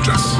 час.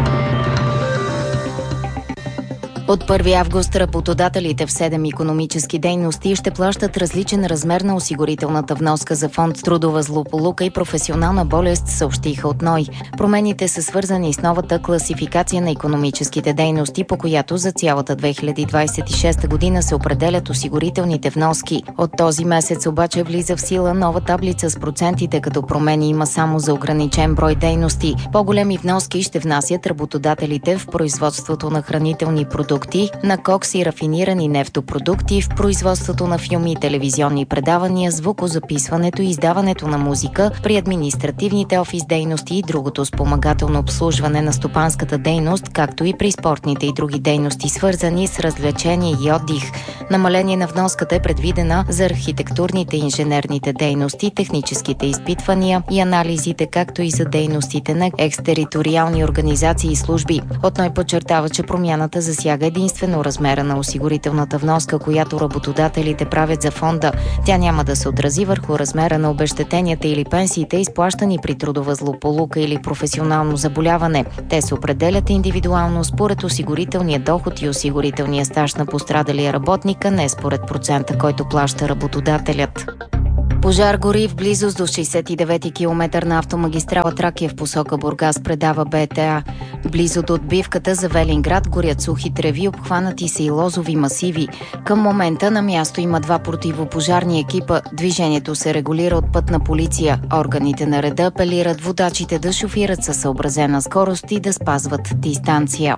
От 1 август работодателите в 7 икономически дейности ще плащат различен размер на осигурителната вноска за фонд трудова злополука и професионална болест, съобщиха от НОИ. Промените са свързани с новата класификация на икономическите дейности, по която за цялата 2026 година се определят осигурителните вноски. От този месец обаче влиза в сила нова таблица с процентите, като промени има само за ограничен брой дейности. По-големи вноски ще внасят работодателите в производството на хранителни продукти, на кокс и рафинирани нефтопродукти, в производството на филми и телевизионни предавания, звукозаписването и издаването на музика, при административните офис дейности и другото спомагателно обслужване на стопанската дейност, както и при спортните и други дейности, свързани с развлечение и отдих. Намаление на вноската е предвидена за архитектурните и инженерните дейности, техническите изпитвания и анализите, както и за дейностите на екстериториални организации и служби. От НОИ подчертава, че промяната засяга единствено размера на осигурителната вноска, която работодателите правят за фонда. Тя няма да се отрази върху размера на обезщетенията или пенсиите, изплащани при трудова злополука или професионално заболяване. Те се определят индивидуално според осигурителния доход и осигурителния стаж на пострадалия работник, а не според процента, който плаща работодателят. Пожар гори в близост до 69-ти километър на автомагистрала Тракия в посока Бургас, предава БТА. Близо до отбивката за Велинград горят сухи треви, обхванати са и лозови масиви. Към момента на място има 2 противопожарни екипа. Движението се регулира от пътна полиция. Органите на реда апелират водачите да шофират със съобразена скорост и да спазват дистанция.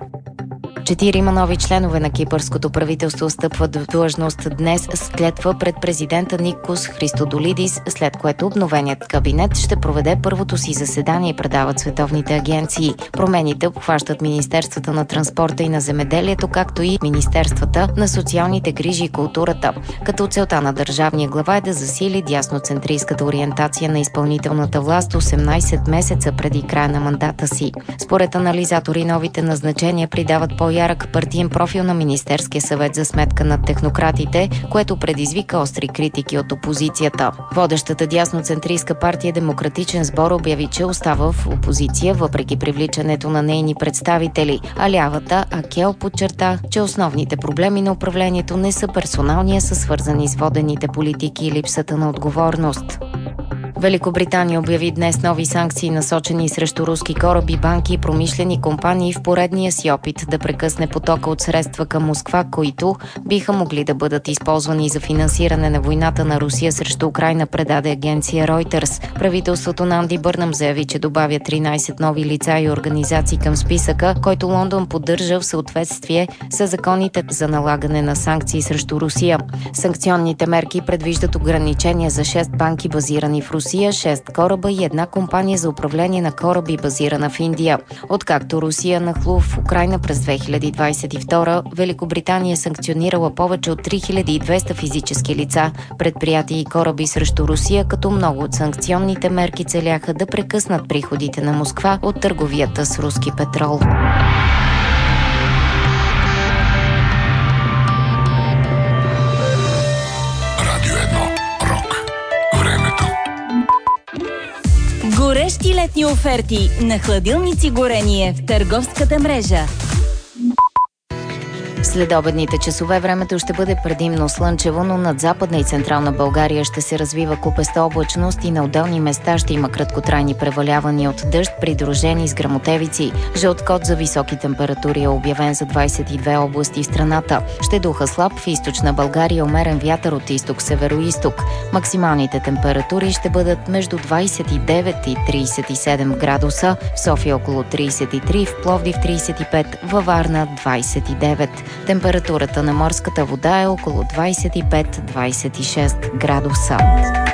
4 нови членове на кипърското правителство встъпват в длъжност днес с клетва пред президента Никос Христодолидис, след което обновеният кабинет ще проведе първото си заседание, предават световните агенции. Промените обхващат Министерствата на транспорта и на земеделието, както и Министерствата на социалните грижи и културата. Като целта на държавния глава е да засили дясноцентристската ориентация на изпълнителната власт 18 месеца преди края на мандата си. Според анализатори, новите назначения придават по-ярък партиен профил на Министерския съвет за сметка на технократите, което предизвика остри критики от опозицията. Водещата дясноцентристка партия Демократичен сбор обяви, че остава в опозиция, въпреки привличането на нейни представители. А лявата АКЕЛ подчерта, че основните проблеми на управлението не са персонални, а са свързани с водените политики и липсата на отговорност. Великобритания обяви днес нови санкции, насочени срещу руски кораби, банки и промишлени компании в поредния си опит да прекъсне потока от средства към Москва, които биха могли да бъдат използвани за финансиране на войната на Русия срещу Украйна, предаде агенция Reuters. Правителството на Анди Бърнъм заяви, че добавя 13 нови лица и организации към списъка, който Лондон поддържа в съответствие с законите за налагане на санкции срещу Русия. Санкционните мерки предвиждат ограничения за 6 банки, базирани в Русия, 6 кораба и 1 компания за управление на кораби, базирана в Индия. Откакто Русия нахлу в Украйна през 2022, Великобритания е санкционирала повече от 3200 физически лица, предприятия и кораби срещу Русия, като много от санкционните мерки целяха да прекъснат приходите на Москва от търговията с руски петрол. Горещи летни оферти на хладилници горение в търговската мрежа. Следобедните часове времето ще бъде предимно слънчево, но над Западна и Централна България ще се развива купеста облачност и на отделни места ще има краткотрайни превалявания от дъжд, придружени с гръмотевици. Жълт код за високи температури е обявен за 22 области в страната. Ще духа слаб в източна България, умерен вятър от изток-североизток. Максималните температури ще бъдат между 29 и 37 градуса, в София около 33, в Пловдив 35, във Варна 29. Температурата на морската вода е около 25-26 градуса.